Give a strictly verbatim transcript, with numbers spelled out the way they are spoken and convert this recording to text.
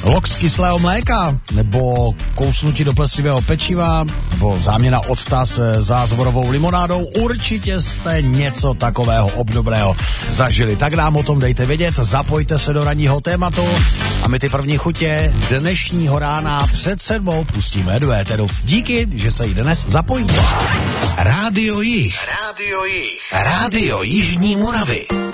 Lok z kyslého mléka, nebo kousnutí do plesivého pečiva, nebo záměna octa se zázvorovou limonádou. Určitě jste něco takového obdobného zažili. Tak nám o tom dejte vědět, zapojte se do ranního tématu a my ty první chutě dnešního rána před sedmou pustíme do éteru. Díky, že se jí dnes zapojíte. Rádio Jih. Rádio Jih. Rádio Jižní Moravy.